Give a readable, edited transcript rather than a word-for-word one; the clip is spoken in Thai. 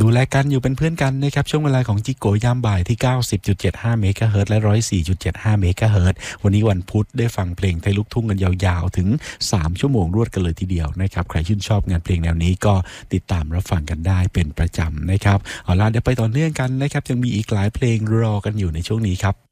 ดูแลกันอยู่เป็นเพื่อนกันนะครับช่วงเวลาของจิโกยามบ่ายที่ 90.75 เมกะเฮิรตซ์และ 104.75 เมกะเฮิรตซ์วันนี้วันพุธได้ฟังเพลงไทยลูกทุ่งกันยาวๆถึง3ชั่วโมงรวดกันเลยทีเดียวนะครับใครชื่นชอบงานเพลงแนวนี้ก็ติดตามรับฟังกันได้เป็นประจำนะครับเอาล่ะเดี๋ยวไปต่อเนื่องกันนะครับยังมีอีกหลายเพลงรอกันอยู่ในช่วงนี้ครับ